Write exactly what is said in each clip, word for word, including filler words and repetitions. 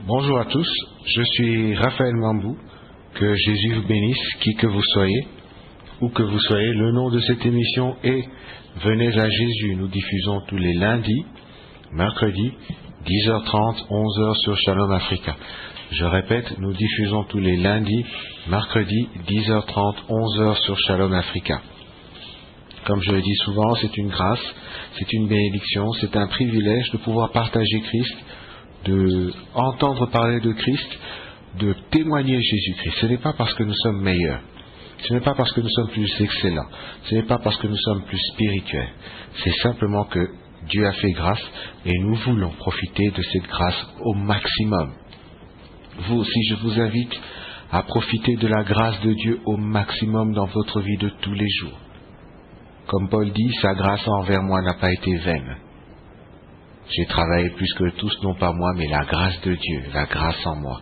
Bonjour à tous, je suis Raphaël Mambou, que Jésus vous bénisse, qui que vous soyez, où que vous soyez. Le nom de cette émission est Venez à Jésus. Nous diffusons tous les lundis, mercredis, dix heures trente, onze heures sur Shalom Africa. Je répète, nous diffusons tous les lundis, mercredis, dix heures trente, onze heures sur Shalom Africa. Comme je le dis souvent, c'est une grâce, c'est une bénédiction, c'est un privilège de pouvoir partager Christ, de entendre parler de Christ, de témoigner Jésus-Christ. Ce n'est pas parce que nous sommes meilleurs, ce n'est pas parce que nous sommes plus excellents, ce n'est pas parce que nous sommes plus spirituels. C'est simplement que Dieu a fait grâce et nous voulons profiter de cette grâce au maximum. Vous aussi, je vous invite à profiter de la grâce de Dieu au maximum dans votre vie de tous les jours. Comme Paul dit, sa grâce envers moi n'a pas été vaine. J'ai travaillé plus que tous, non pas moi, mais la grâce de Dieu, la grâce en moi.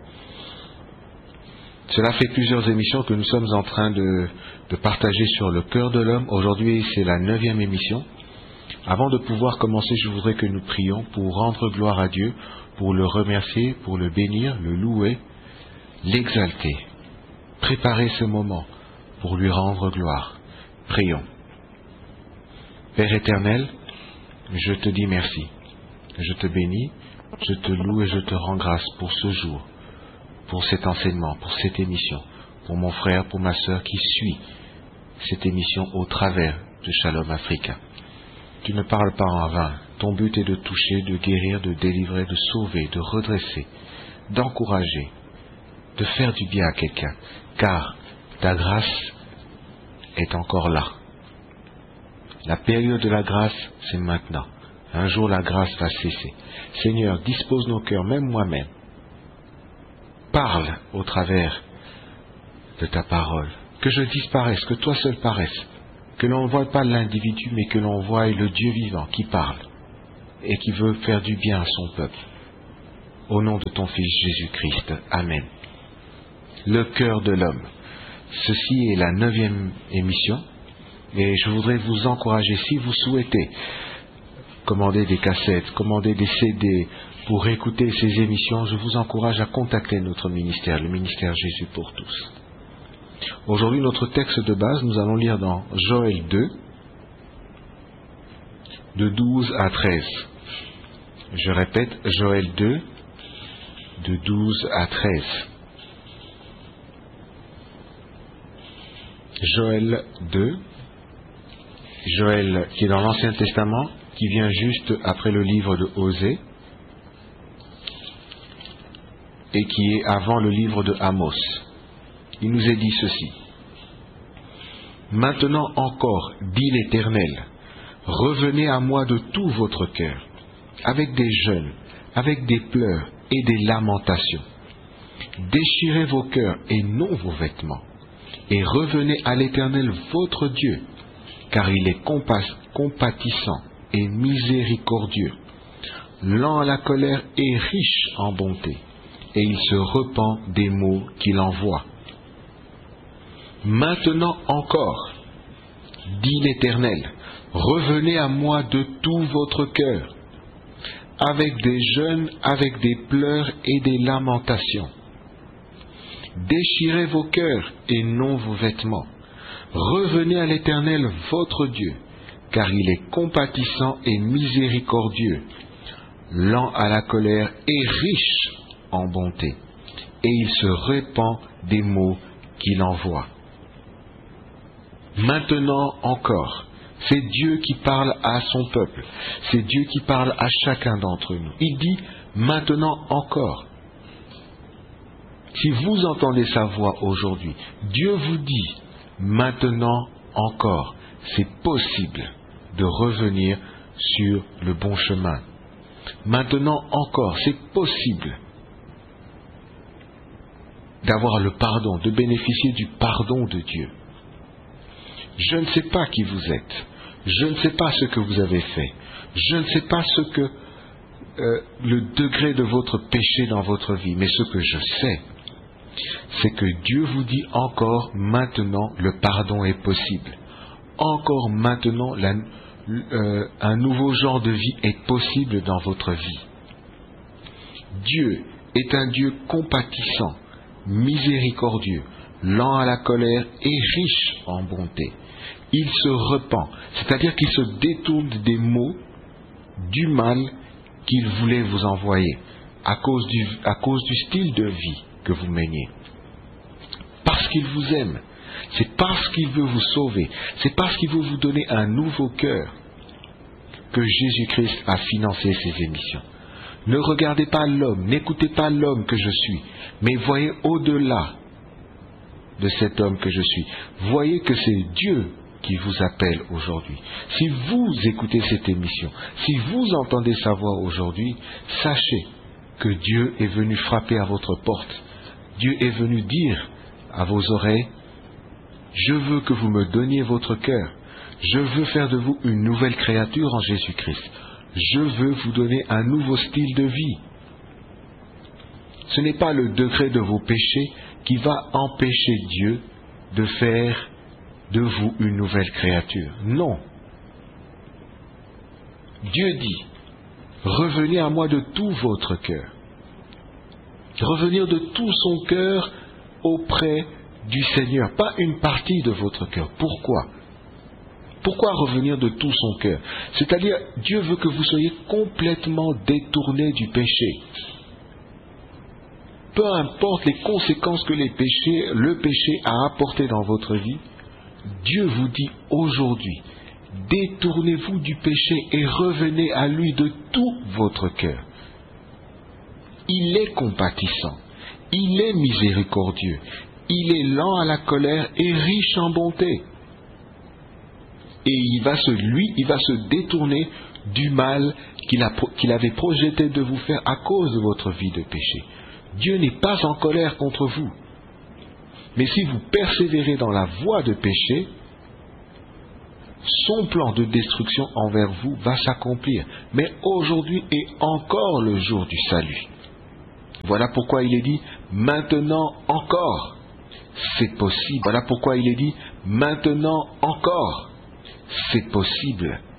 Cela fait plusieurs émissions que nous sommes en train de, de partager sur le cœur de l'homme. Aujourd'hui, c'est la neuvième émission. Avant de pouvoir commencer, je voudrais que nous prions pour rendre gloire à Dieu, pour le remercier, pour le bénir, le louer, l'exalter. Préparer ce moment pour lui rendre gloire. Prions. Père éternel, je te dis merci. Je te bénis, je te loue et je te rends grâce pour ce jour, pour cet enseignement, pour cette émission, pour mon frère, pour ma sœur qui suit cette émission au travers de Shalom Africa. Tu ne parles pas en vain. Ton but est de toucher, de guérir, de délivrer, de sauver, de redresser, d'encourager, de faire du bien à quelqu'un, car ta grâce est encore là. La période de la grâce, c'est maintenant. Un jour, la grâce va cesser. Seigneur, dispose nos cœurs, même moi-même. Parle au travers de ta parole. Que je disparaisse, que toi seul paraisse. Que l'on ne voie pas l'individu, mais que l'on voie le Dieu vivant qui parle et qui veut faire du bien à son peuple. Au nom de ton Fils Jésus-Christ. Amen. Le cœur de l'homme. Ceci est la neuvième émission. Et je voudrais vous encourager, si vous souhaitez commander des cassettes, commander des C D pour écouter ces émissions, je vous encourage à contacter notre ministère, le ministère Jésus pour tous. Aujourd'hui, notre texte de base, nous allons lire dans Joël deux, de douze à treize. Je répète, Joël deux, de douze à treize. Joël deux, Joël qui est dans l'Ancien Testament, qui vient juste après le livre de Osée, et qui est avant le livre de Amos. Il nous est dit ceci. Maintenant encore, dit l'Éternel, revenez à moi de tout votre cœur, avec des jeûnes, avec des pleurs et des lamentations. Déchirez vos cœurs et non vos vêtements, et revenez à l'Éternel votre Dieu, car il est compatissant et miséricordieux, lent à la colère et riche en bonté, et il se repent des maux qu'il envoie. Maintenant encore, dit l'Éternel, revenez à moi de tout votre cœur, avec des jeûnes, avec des pleurs et des lamentations. Déchirez vos cœurs et non vos vêtements. Revenez à l'Éternel votre Dieu, car il est compatissant et miséricordieux, lent à la colère et riche en bonté, et il se repent des maux qu'il envoie. Maintenant encore, c'est Dieu qui parle à son peuple, c'est Dieu qui parle à chacun d'entre nous. Il dit maintenant encore. Si vous entendez sa voix aujourd'hui, Dieu vous dit maintenant encore, c'est possible de revenir sur le bon chemin. Maintenant encore, c'est possible d'avoir le pardon, de bénéficier du pardon de Dieu. Je ne sais pas qui vous êtes, je ne sais pas ce que vous avez fait, je ne sais pas ce que euh, le degré de votre péché dans votre vie, mais ce que je sais, c'est que Dieu vous dit encore maintenant le pardon est possible. Encore maintenant la, euh, un nouveau genre de vie est possible dans votre vie. Dieu est un Dieu compatissant, miséricordieux, lent à la colère et riche en bonté. Il se repent, c'est-à-dire qu'il se détourne des maux, du mal qu'il voulait vous envoyer, à cause du, à cause du style de vie que vous meniez. Parce qu'il vous aime, c'est parce qu'il veut vous sauver, c'est parce qu'il veut vous donner un nouveau cœur que Jésus-Christ a financé ces émissions. Ne regardez pas l'homme, n'écoutez pas l'homme que je suis, mais voyez au-delà de cet homme que je suis. Voyez que c'est Dieu qui vous appelle aujourd'hui. Si vous écoutez cette émission, si vous entendez sa voix aujourd'hui, sachez que Dieu est venu frapper à votre porte. Dieu est venu dire à vos oreilles, je veux que vous me donniez votre cœur. Je veux faire de vous une nouvelle créature en Jésus-Christ. Je veux vous donner un nouveau style de vie. Ce n'est pas le degré de vos péchés qui va empêcher Dieu de faire de vous une nouvelle créature. Non. Dieu dit, revenez à moi de tout votre cœur. Revenir de tout son cœur auprès du Seigneur, pas une partie de votre cœur. Pourquoi ? Pourquoi revenir de tout son cœur ? C'est-à-dire, Dieu veut que vous soyez complètement détournés du péché. Peu importe les conséquences que les péchés, le péché a apportées dans votre vie, Dieu vous dit aujourd'hui, détournez-vous du péché et revenez à lui de tout votre cœur. Il est compatissant, il est miséricordieux, il est lent à la colère et riche en bonté. Et il va se, lui, il va se détourner du mal qu'il a, qu'il avait projeté de vous faire à cause de votre vie de péché. Dieu n'est pas en colère contre vous. Mais si vous persévérez dans la voie de péché, son plan de destruction envers vous va s'accomplir. Mais aujourd'hui est encore le jour du salut. Voilà pourquoi il est dit, maintenant encore, c'est possible. Voilà pourquoi il est dit, maintenant encore, c'est possible.